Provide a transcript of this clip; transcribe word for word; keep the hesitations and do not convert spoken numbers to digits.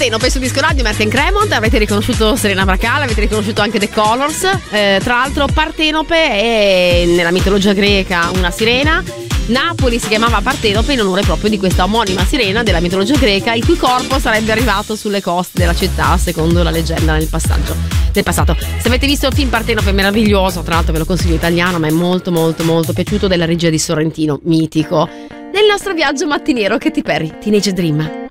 Partenope su Disco Radio, Merck and Cremont. Avete riconosciuto Serena Bracala, avete riconosciuto anche The Colors. Eh, tra l'altro Partenope è nella mitologia greca una sirena. Napoli si chiamava Partenope in onore proprio di questa omonima sirena della mitologia greca, il cui corpo sarebbe arrivato sulle coste della città secondo la leggenda nel passaggio del passato. Se avete visto il film Partenope è meraviglioso, tra l'altro ve lo consiglio, italiano, ma è molto molto molto piaciuto, della regia di Sorrentino, mitico. Nel nostro viaggio mattiniero, Katy Perry, Teenage Dream.